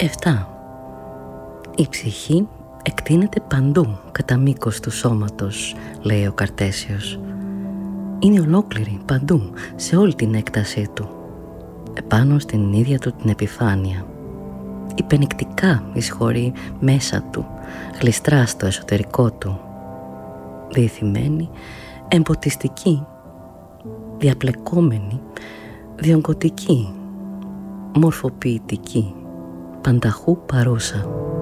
7. Η ψυχή εκτείνεται παντού κατά μήκος του σώματος, λέει ο Καρτέσιος. Είναι ολόκληρη παντού, σε όλη την έκτασή του, επάνω στην ίδια του την επιφάνεια. Υπενικτικά εισχωρεί μέσα του, γλιστρά στο εσωτερικό του, διηθυμένη, εμποτιστική, διαπλεκόμενη, διογκωτική, μορφοποιητική, πανταχού παρούσα.